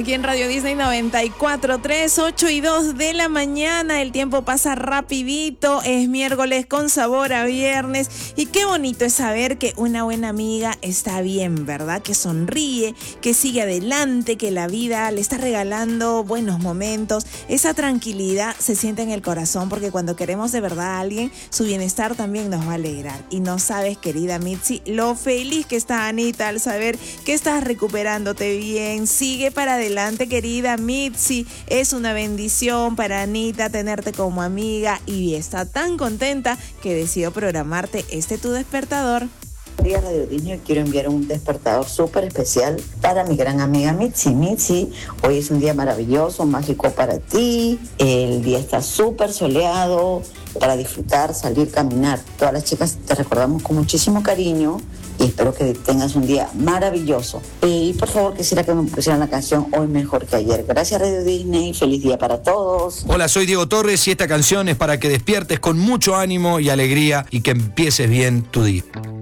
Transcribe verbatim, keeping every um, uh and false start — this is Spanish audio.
Aquí en Radio Disney noventa y cuatro punto tres, ocho y dos de la mañana, el tiempo pasa rapidito, es miércoles con sabor a viernes y qué bonito es saber que una buena amiga está bien, ¿verdad? Que sonríe, que sigue adelante, que la vida le está regalando buenos momentos, esa tranquilidad se siente en el corazón porque cuando queremos de verdad a alguien, su bienestar también nos va a alegrar. Y no sabes, querida Mitzi, lo feliz que está Anita al saber que estás recuperándote bien, sigue para adelante. Adelante, querida Mitzi, es una bendición para Anita tenerte como amiga y está tan contenta que decidió programarte este tu despertador. Día Radio Disney, quiero enviar un despertador súper especial para mi gran amiga Mitzi. Mitzi, hoy es un día maravilloso, mágico para ti, el día está súper soleado para disfrutar, salir, caminar. Todas las chicas te recordamos con muchísimo cariño y espero que tengas un día maravilloso. Y por favor quisiera que me pusieran la canción Hoy Mejor que Ayer. Gracias Radio Disney, feliz día para todos. Hola, soy Diego Torres y esta canción es para que despiertes con mucho ánimo y alegría y que empieces bien tu día.